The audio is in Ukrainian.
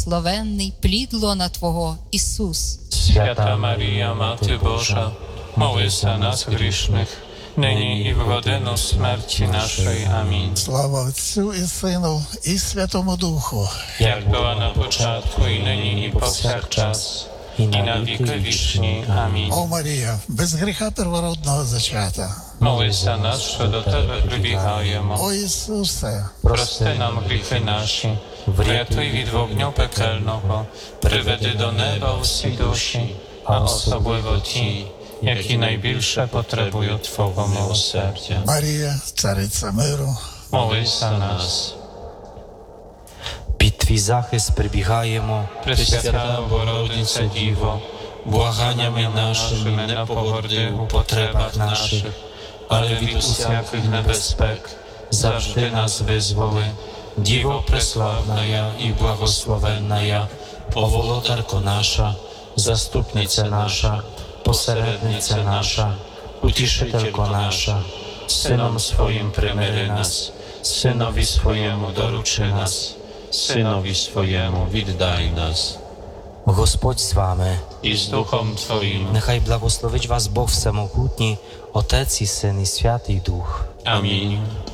Благословенний плід лона Твого, Ісус. Święta Maria, Matko Boża, módl za nas grzesznych, nyní i w godzinę śmierci naszej. Amin. Слава Отцю і Сину, і Святому Духу. Jak była na początku, i nyní, i powsякчас, i na wieki wieczni. Amin. О Марія, без гріха первородного зачата. Módl za nas, що до Тебе прибігаємо. О Ісусе, Прости нам гріхи наші, врятуй від вогню пекельного, приведи до неба усі душі, а особливо ті, які найбільше потребують Твого милосердя. Марія, цариця миру. Módl za nas. Під Твій захист прибігаємо, Пресвята Богородице Діво, благаннями нашими не погорди у потребах наших, але від усяких небезпек завжди нас визволи. Діво преславная і благословенная, поволодарко наша, заступниця наша, посередниця наша, утішителько наша, Сином своїм примири нас, Синові своєму доручи нас, Synowi swojemu віддай нас. Господь з вами. І з Духом Твоїм. Нехай благословить вас Бог Всемогутній, Отець і Син і Святий Дух. Амінь.